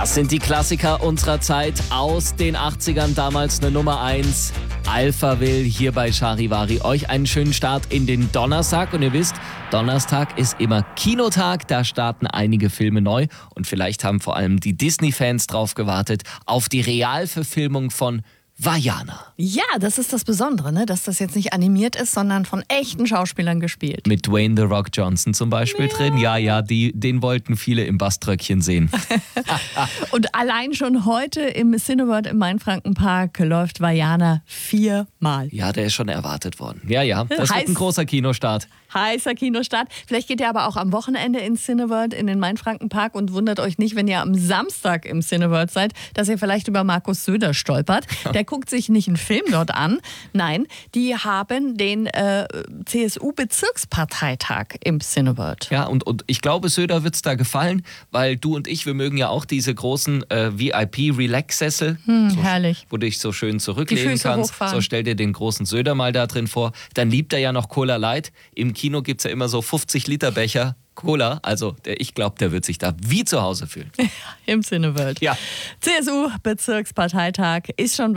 Das sind die Klassiker unserer Zeit aus den 80ern, damals eine Nummer 1. Alphaville hier bei Charivari. Euch einen schönen Start in den Donnerstag. Und ihr wisst, Donnerstag ist immer Kinotag. Da starten einige Filme neu. Und vielleicht haben vor allem die Disney-Fans drauf gewartet auf die Realverfilmung von Vaiana. Ja, das ist das Besondere, ne? Dass das jetzt nicht animiert ist, sondern von echten Schauspielern gespielt. Mit Dwayne The Rock Johnson zum Beispiel drin. Ja, den wollten viele im Baströckchen sehen. Und allein schon heute im Cineworld im Mainfrankenpark läuft Vaiana 4-mal. Ja, der ist schon erwartet worden. Ja, das wird ein großer Kinostart. Heißer Kinostart. Vielleicht geht ihr aber auch am Wochenende ins Cineworld in den Mainfrankenpark und wundert euch nicht, wenn ihr am Samstag im Cineworld seid, dass ihr vielleicht über Markus Söder stolpert. Der guckt sich nicht einen Film dort an. Nein, die haben den CSU-Bezirksparteitag im Cineworld. Ja, und ich glaube, Söder wird es da gefallen, weil du und ich, wir mögen ja auch diese großen VIP-Relax-Sessel. Herrlich. Wo du dich so schön zurücklehnen Füße kannst. hochfahren. So stell dir den großen Söder mal da drin vor. Dann liebt er ja noch Cola Light. Im Kino gibt es ja immer so 50-Liter-Becher Cola. Also ich glaube, der wird sich da wie zu Hause fühlen. Im Cineworld. Ja. CSU-Bezirksparteitag ist schon